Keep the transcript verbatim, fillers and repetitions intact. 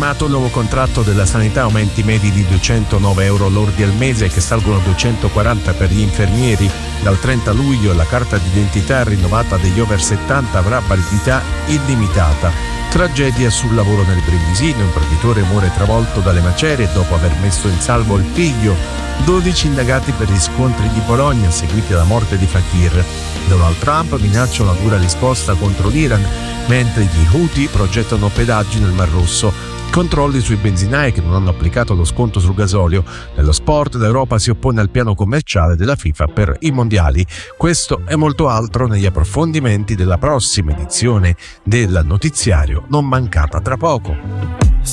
Firmato il nuovo contratto della sanità, aumenti medi di duecentonove euro lordi al mese che salgono a duecentoquaranta per gli infermieri. Dal trenta luglio la carta d'identità rinnovata degli over settanta avrà validità illimitata. Tragedia sul lavoro nel Brindisino, un imprenditore muore travolto dalle macerie dopo aver messo in salvo il figlio. dodici indagati per gli scontri di Bologna seguiti alla morte di Fakir. Donald Trump minaccia una dura risposta contro l'Iran, mentre gli Houthi progettano pedaggi nel Mar Rosso. Controlli sui benzinai che non hanno applicato lo sconto sul gasolio. Nello sport l'Europa si oppone al piano commerciale della FIFA per i mondiali. Questo e molto altro negli approfondimenti della prossima edizione del notiziario, non mancata tra poco.